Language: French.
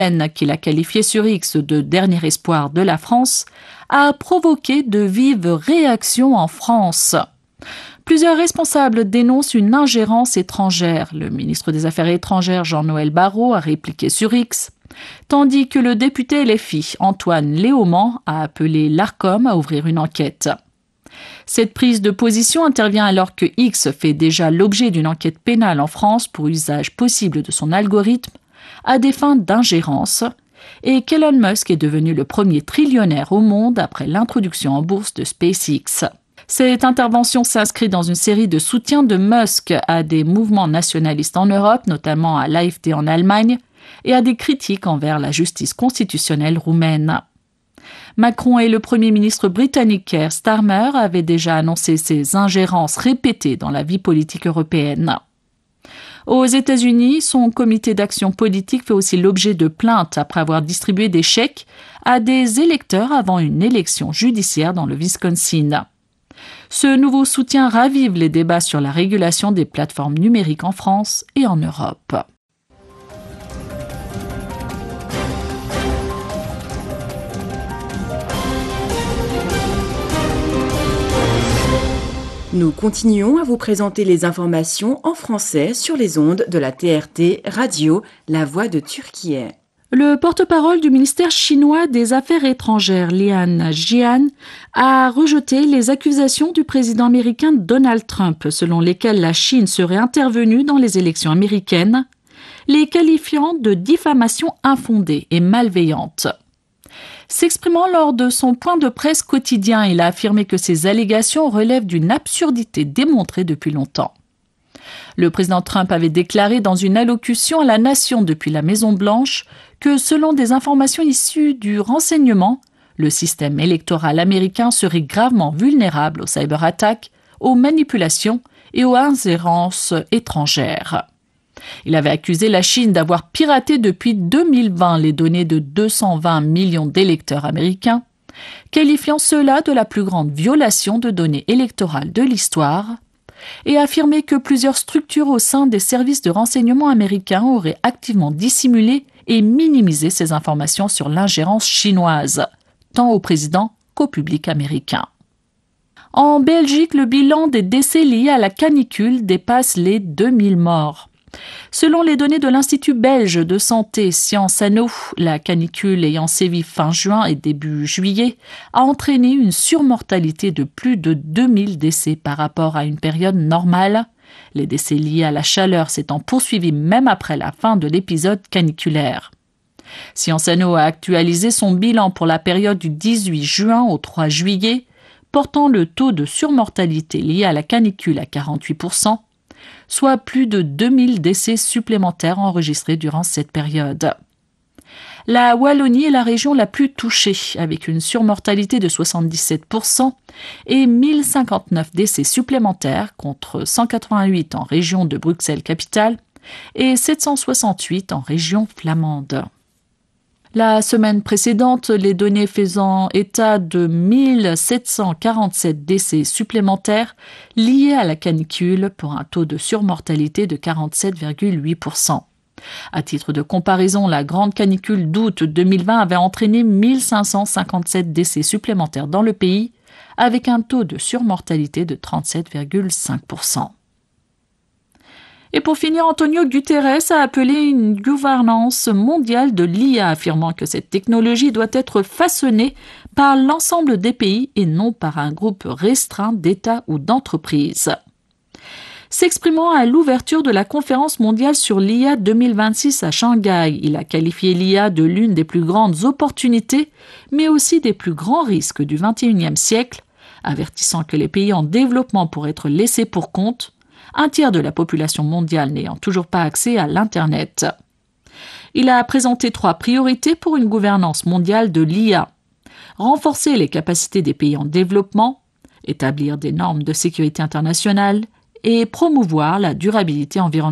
qu'il a qualifié sur X de dernier espoir de la France, a provoqué de vives réactions en France. Plusieurs responsables dénoncent une ingérence étrangère. Le ministre des Affaires étrangères Jean-Noël Barrot a répliqué sur X, tandis que le député LFI Antoine Léaumont a appelé l'Arcom à ouvrir une enquête. Cette prise de position intervient alors que X fait déjà l'objet d'une enquête pénale en France pour usage possible de son algorithme à des fins d'ingérence et qu'Elon Musk est devenu le premier trillionnaire au monde après l'introduction en bourse de SpaceX. Cette intervention s'inscrit dans une série de soutiens de Musk à des mouvements nationalistes en Europe, notamment à l'AfD en Allemagne, et à des critiques envers la justice constitutionnelle roumaine. Macron et le Premier ministre britannique Keir Starmer avaient déjà annoncé ces ingérences répétées dans la vie politique européenne. Aux États-Unis, son comité d'action politique fait aussi l'objet de plaintes après avoir distribué des chèques à des électeurs avant une élection judiciaire dans le Wisconsin. Ce nouveau soutien ravive les débats sur la régulation des plateformes numériques en France et en Europe. Nous continuons à vous présenter les informations en français sur les ondes de la TRT Radio, La Voix de Turquie. Le porte-parole du ministère chinois des Affaires étrangères, Lian Jian, a rejeté les accusations du président américain Donald Trump, selon lesquelles la Chine serait intervenue dans les élections américaines, les qualifiant de diffamation infondée et malveillante. S'exprimant lors de son point de presse quotidien, il a affirmé que ces allégations relèvent d'une absurdité démontrée depuis longtemps. Le président Trump avait déclaré dans une allocution à la nation depuis la Maison-Blanche que, selon des informations issues du renseignement, le système électoral américain serait gravement vulnérable aux cyberattaques, aux manipulations et aux ingérences étrangères. Il avait accusé la Chine d'avoir piraté depuis 2020 les données de 220 millions d'électeurs américains, qualifiant cela de la plus grande violation de données électorales de l'histoire, et affirmé que plusieurs structures au sein des services de renseignement américains auraient activement dissimulé et minimisé ces informations sur l'ingérence chinoise, tant au président qu'au public américain. En Belgique, le bilan des décès liés à la canicule dépasse les 2000 morts. Selon les données de l'Institut belge de santé Sciences Anno, la canicule ayant sévi fin juin et début juillet a entraîné une surmortalité de plus de 2000 décès par rapport à une période normale, les décès liés à la chaleur s'étant poursuivis même après la fin de l'épisode caniculaire. Sciences Anno a actualisé son bilan pour la période du 18 juin au 3 juillet, portant le taux de surmortalité lié à la canicule à 48%, soit plus de 2000 décès supplémentaires enregistrés durant cette période. La Wallonie est la région la plus touchée, avec une surmortalité de 77% et 1059 décès supplémentaires contre 188 en région de Bruxelles-Capitale et 768 en région flamande. La semaine précédente, les données faisant état de 1747 décès supplémentaires liés à la canicule pour un taux de surmortalité de 47,8%. À titre de comparaison, la grande canicule d'août 2020 avait entraîné 1557 décès supplémentaires dans le pays, avec un taux de surmortalité de 37,5%. Et pour finir, Antonio Guterres a appelé une gouvernance mondiale de l'IA, affirmant que cette technologie doit être façonnée par l'ensemble des pays et non par un groupe restreint d'États ou d'entreprises. S'exprimant à l'ouverture de la conférence mondiale sur l'IA 2026 à Shanghai, il a qualifié l'IA de l'une des plus grandes opportunités, mais aussi des plus grands risques du XXIe siècle, avertissant que les pays en développement pourraient être laissés pour compte, un tiers de la population mondiale n'ayant toujours pas accès à l'Internet. Il a présenté 3 priorités pour une gouvernance mondiale de l'IA. Renforcer les capacités des pays en développement, établir des normes de sécurité internationale et promouvoir la durabilité environnementale.